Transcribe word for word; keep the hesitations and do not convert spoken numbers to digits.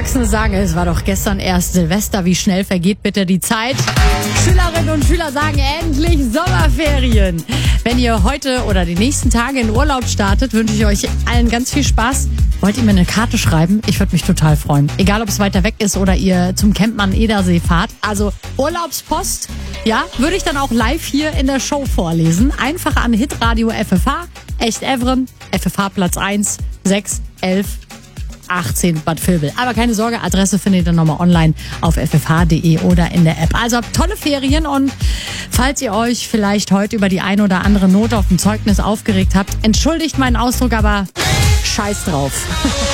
Erwachsene sagen, es war doch gestern erst Silvester, wie schnell vergeht bitte die Zeit? Schülerinnen und Schüler sagen endlich Sommerferien. Wenn ihr heute oder die nächsten Tage in Urlaub startet, wünsche ich euch allen ganz viel Spaß. Wollt ihr mir eine Karte schreiben? Ich würde mich total freuen. Egal, ob es weiter weg ist oder ihr zum Campen an Edersee fahrt. Also Urlaubspost, ja, würde ich dann auch live hier in der Show vorlesen. Einfach an Hitradio F F H, Echt Evren, F F H Platz eins, sechs, elf, achtzehn Bad Vilbel. Aber keine Sorge, Adresse findet ihr dann nochmal online auf f f h punkt d e oder in der App. Also habt tolle Ferien und falls ihr euch vielleicht heute über die ein oder andere Note auf dem Zeugnis aufgeregt habt, entschuldigt meinen Ausdruck, aber scheiß drauf.